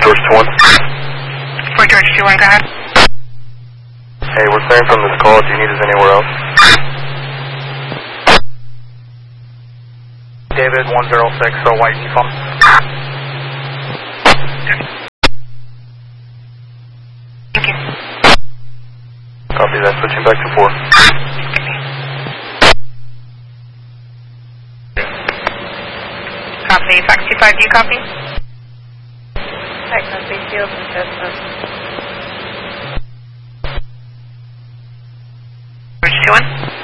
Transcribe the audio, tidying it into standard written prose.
George 2-1. For George 2-1, go ahead. Hey, we're clearing from this call. Do you need us anywhere else? David 106, so white default. Thank you. Copy that. Switching back to 4. Copy. Fox 25, do you copy? I copy. Field and Cessna. George 2-1.